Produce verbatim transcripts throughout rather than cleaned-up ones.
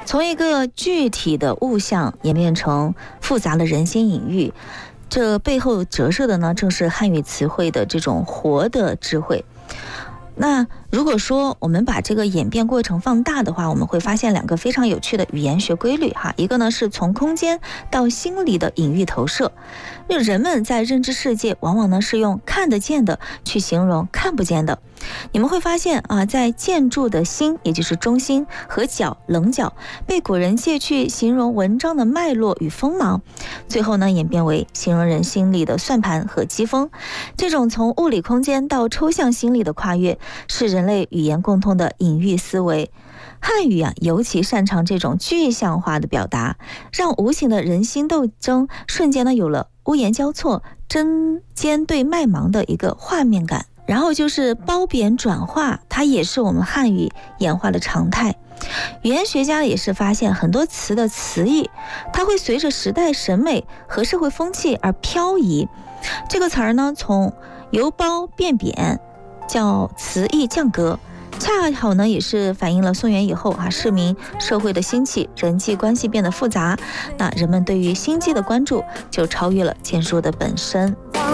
从一个具体的物象演变成复杂的人心隐喻，这背后折射的呢，正是汉语词汇的这种活的智慧。那如果说我们把这个演变过程放大的话，我们会发现两个非常有趣的语言学规律哈。一个呢是从空间到心理的隐喻投射，因为人们在认知世界往往呢是用看得见的去形容看不见的。你们会发现啊，在建筑的心，也就是中心和角棱角，被古人借去形容文章的脉络与锋芒，最后呢演变为形容人心里的算盘和机锋。这种从物理空间到抽象心理的跨越，是人类语言共通的隐喻思维。汉语啊，尤其擅长这种具象化的表达，让无形的人心斗争瞬间呢有了屋檐交错、针尖对麦芒的一个画面感。然后就是褒贬转化，它也是我们汉语演化的常态。语言学家也是发现很多词的词义，它会随着时代审美和社会风气而漂移。这个词儿呢，从由褒变贬，叫词义降格，恰好呢也是反映了宋元以后啊市民社会的兴起，人际关系变得复杂，那人们对于心机的关注就超越了建筑的本身。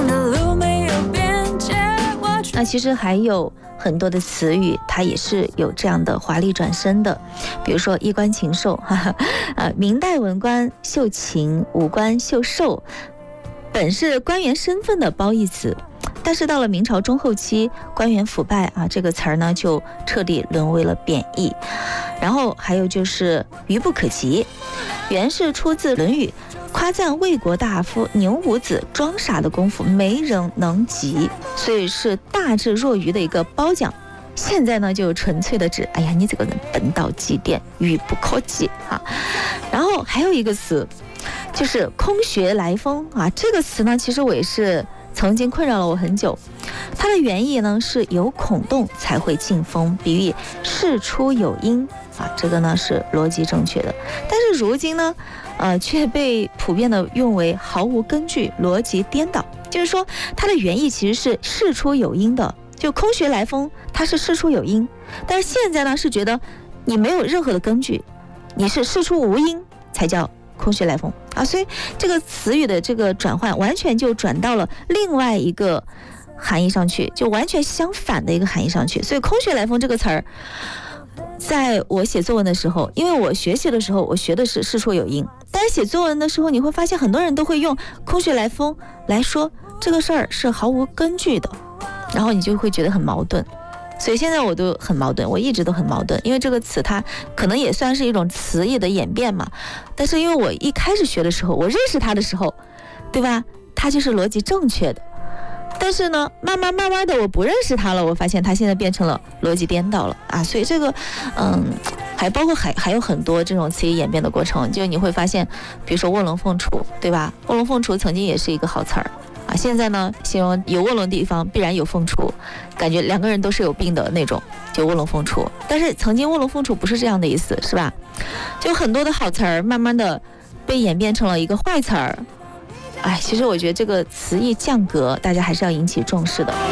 那其实还有很多的词语，它也是有这样的华丽转身的，比如说衣冠禽兽，哈哈，啊，明代文官秀禽，武官秀兽，本是官员身份的褒义词，但是到了明朝中后期，官员腐败啊，这个词儿呢就彻底沦为了贬义。然后还有就是愚不可及，原是出自《论语》，夸赞魏国大夫牛五子装傻的功夫没人能及，所以是大智若愚的一个褒奖。现在呢就纯粹的指，哎呀，你这个人笨到极点，愚不可及啊。然后还有一个词就是空穴来风啊，这个词呢其实我也是曾经困扰了我很久。它的原意呢是有孔洞才会进风，比喻事出有因啊，这个呢是逻辑正确的。但是如今呢呃，却被普遍的用为毫无根据，逻辑颠倒。就是说它的原意其实是事出有因的，就空穴来风它是事出有因，但是现在呢是觉得你没有任何的根据，你是事出无因才叫空穴来风啊。所以这个词语的这个转换完全就转到了另外一个含义上去，就完全相反的一个含义上去。所以空穴来风这个词儿，在我写作文的时候，因为我学习的时候我学的是事出有因，但是写作文的时候你会发现很多人都会用空穴来风来说这个事儿是毫无根据的，然后你就会觉得很矛盾。所以现在我都很矛盾，我一直都很矛盾，因为这个词它可能也算是一种词义的演变嘛，但是因为我一开始学的时候，我认识它的时候，对吧，它就是逻辑正确的，但是呢慢慢慢慢的我不认识它了，我发现它现在变成了逻辑颠倒了啊。所以这个嗯还包括还还有很多这种词义演变的过程，就你会发现比如说卧龙凤雏，对吧，卧龙凤雏曾经也是一个好词儿啊，现在呢形容有卧龙的地方必然有凤雏，感觉两个人都是有病的那种，就卧龙凤雏。但是曾经卧龙凤雏不是这样的意思，是吧？就很多的好词儿慢慢的被演变成了一个坏词儿。哎，其实我觉得这个词义降格大家还是要引起重视的。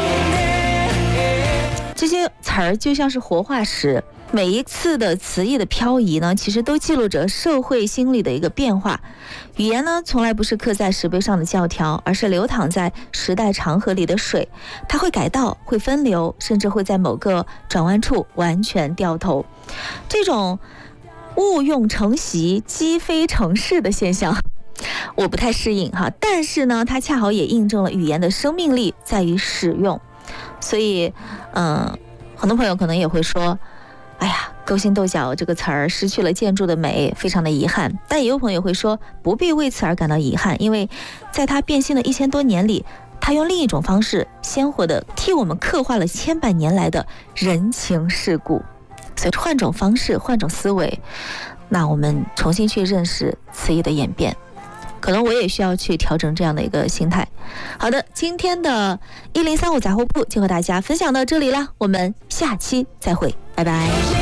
这些词儿就像是活化石，每一次的词义的漂移呢，其实都记录着社会心理的一个变化。语言呢，从来不是刻在石碑上的教条，而是流淌在时代长河里的水，它会改道，会分流，甚至会在某个转弯处完全掉头。这种误用成习、积非成是的现象，我不太适应哈，但是呢，它恰好也印证了语言的生命力在于使用。所以，嗯，很多朋友可能也会说，哎呀，勾心斗角这个词儿失去了建筑的美，非常的遗憾。但也有朋友会说，不必为此而感到遗憾，因为在它变新的一千多年里，它用另一种方式鲜活的替我们刻画了千百年来的人情世故。所以换种方式，换种思维，那我们重新去认识词义的演变。可能我也需要去调整这样的一个心态。好的，今天的一零三五杂货铺就和大家分享到这里了，我们下期再会，拜拜。